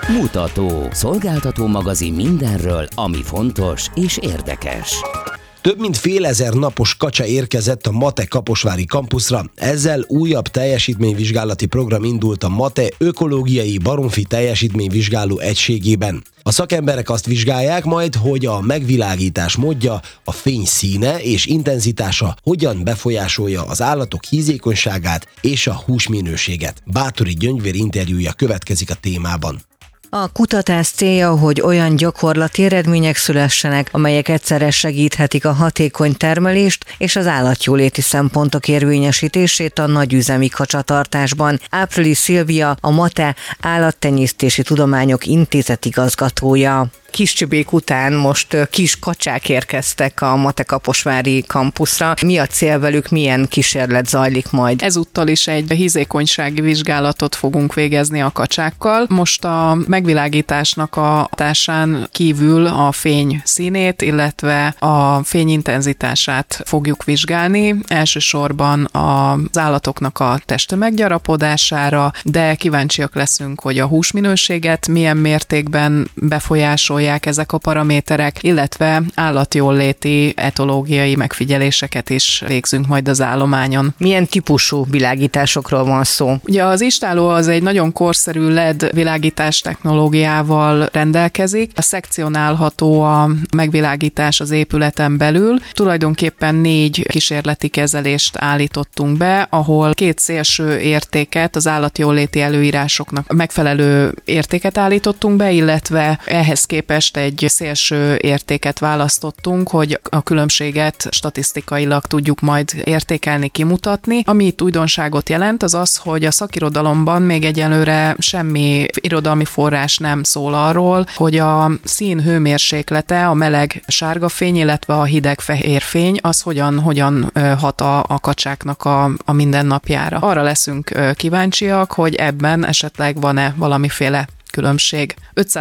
Mutató. Szolgáltató magazin mindenről, ami fontos és érdekes. Több mint fél ezer napos kacsa érkezett a MATE kaposvári kampuszra, ezzel újabb teljesítményvizsgálati program indult a MATE ökológiai baromfi teljesítményvizsgáló egységében. A szakemberek azt vizsgálják majd, hogy a megvilágítás módja, a fény színe és intenzitása hogyan befolyásolja az állatok hízékonyságát és a húsminőséget. Báthori Gyöngyvér interjúja következik a témában. A kutatás célja, hogy olyan gyakorlati eredmények szülessenek, amelyek egyszerre segíthetik a hatékony termelést és az állatjóléti szempontok érvényesítését a nagyüzemi kacsatartásban. Április Szilvia, a MATE Állattenyésztési Tudományok Intézet igazgatója. Kiscsibék után most kis kacsák érkeztek a MATE kaposvári kampuszra. Mi a cél velük, milyen kísérlet zajlik majd? Ezúttal is egy hízékonysági vizsgálatot fogunk végezni a kacsákkal. Most a megvilágításnak a hatásán kívül a fény színét, illetve a fény intenzitását fogjuk vizsgálni. Elsősorban az állatoknak a testtömeggyarapodására, de kíváncsiak leszünk, hogy a húsminőséget milyen mértékben befolyásolják ezek a paraméterek, illetve állatjóléti etológiai megfigyeléseket is végzünk majd az állományon. Milyen típusú világításokról van szó? Ugye az istáló az egy nagyon korszerű LED világítás technológiával rendelkezik. A szekcionálható a megvilágítás az épületen belül. Tulajdonképpen 4 kísérleti kezelést állítottunk be, ahol 2 szélső értéket, az állatjóléti előírásoknak megfelelő értéket állítottunk be, illetve ehhez képest egy szélső értéket választottunk, hogy a különbséget statisztikailag tudjuk majd értékelni, kimutatni. Ami itt újdonságot jelent, az az, hogy a szakirodalomban még egyelőre semmi irodalmi forrás nem szól arról, hogy a szín hőmérséklete, a meleg sárga fény, illetve a hideg fehér fény, az hogyan hat a kacsáknak a mindennapjára. Arra leszünk kíváncsiak, hogy ebben esetleg van-e valamiféle különbség.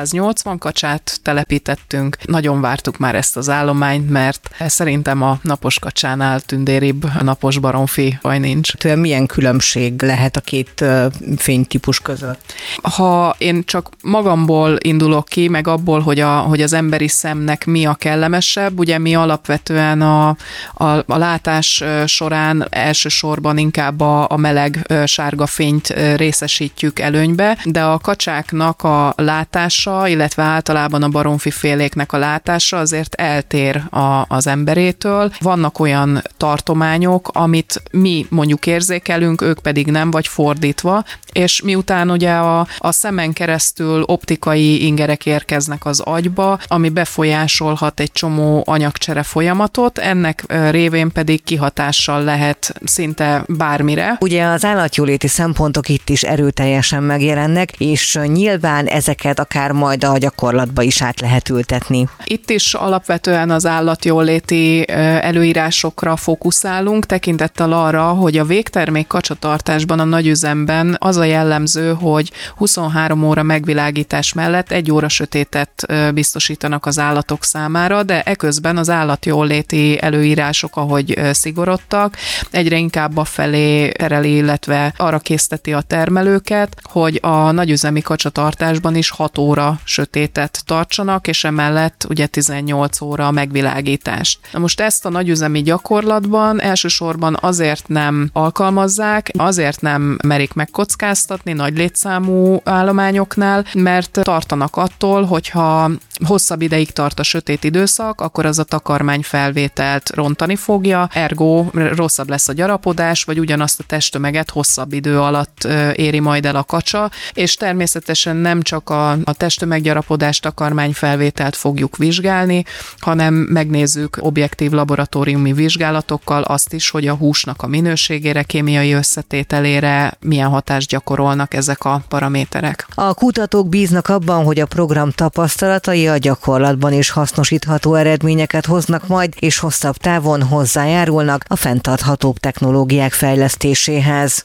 580 kacsát telepítettünk, nagyon vártuk már ezt az állományt, mert szerintem a napos kacsánál tündéribb a napos baromfi faj nincs. Milyen különbség lehet a 2 fénytípus között? Ha én csak magamból indulok ki, meg abból, hogy az emberi szemnek mi a kellemesebb, ugye mi alapvetően a látás során elsősorban inkább a meleg sárga fényt részesítjük előnybe, de a kacsáknak a látása, illetve általában a baromfiféléknek a látása azért eltér az emberétől. Vannak olyan tartományok, amit mi mondjuk érzékelünk, ők pedig nem, vagy fordítva, és miután ugye a szemen keresztül optikai ingerek érkeznek az agyba, ami befolyásolhat egy csomó anyagcsere folyamatot, ennek révén pedig kihatással lehet szinte bármire. Ugye az állatjóléti szempontok itt is erőteljesen megjelennek, és nyilván ezeket akár majd a gyakorlatba is át lehet ültetni. Itt is alapvetően az állatjóléti előírásokra fókuszálunk, tekintettel arra, hogy a végtermék kacsatartásban a nagyüzemben az a jellemző, hogy 23 óra megvilágítás mellett 1 óra sötétet biztosítanak az állatok számára, de eközben az állatjóléti előírások, ahogy szigorodtak, egyre inkább afelé tereli, illetve arra készteti a termelőket, hogy a nagyüzemi kacsatartásban is 6 óra sötétet tartsanak, és emellett ugye 18 óra a megvilágítást. Na most ezt a nagyüzemi gyakorlatban elsősorban azért nem alkalmazzák, azért nem merik megkockáztatni nagy létszámú állományoknál, mert tartanak attól, hogyha hosszabb ideig tart a sötét időszak, akkor az a takarmányfelvételt rontani fogja, ergo rosszabb lesz a gyarapodás, vagy ugyanazt a testtömeget hosszabb idő alatt éri majd el a kacsa, és természetesen nem csak a testtömeggyarapodást, takarmányfelvételt fogjuk vizsgálni, hanem megnézzük objektív laboratóriumi vizsgálatokkal azt is, hogy a húsnak a minőségére, kémiai összetételére milyen hatást gyakorolnak ezek a paraméterek. A kutatók bíznak abban, hogy a program tapasztalatai a gyakorlatban is hasznosítható eredményeket hoznak majd, és hosszabb távon hozzájárulnak a fenntarthatóbb technológiák fejlesztéséhez.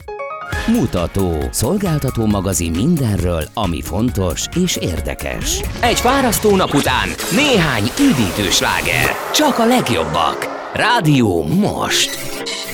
Mutató. Szolgáltató magazin mindenről, ami fontos és érdekes. Egy fárasztó nap után néhány üdítő sláger. Csak a legjobbak. Rádió most.